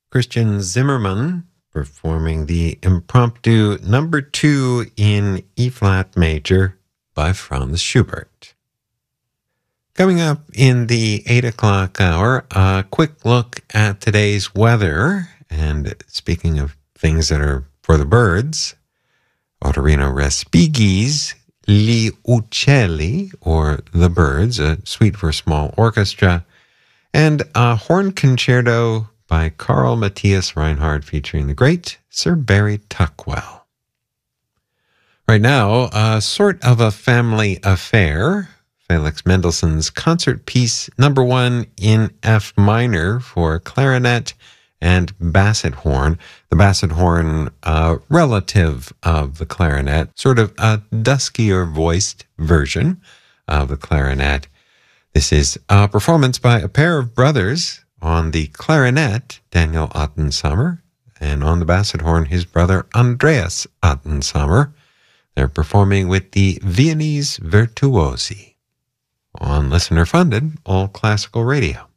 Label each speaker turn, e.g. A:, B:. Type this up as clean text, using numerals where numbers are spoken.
A: Christian Zimmermann performing the impromptu number 2 in E-flat major by Franz Schubert. Coming up in the 8 o'clock hour, a quick look at today's weather. And speaking of things that are for the birds, Ottorino Respighi's Gli Uccelli, or The Birds, a suite for small orchestra, and a horn concerto by Carl Matthias Reinhardt featuring the great Sir Barry Tuckwell. Right now, a sort of a family affair. Felix Mendelssohn's Concert Piece Number 1 in F minor for clarinet and basset horn. The basset horn, relative of the clarinet, sort of a duskier voiced version of the clarinet. This is a performance by a pair of brothers. On the clarinet, Daniel Ottensammer, and on the basset horn, his brother Andreas Ottensammer. They're performing with the Viennese Virtuosi on listener-funded All Classical Radio.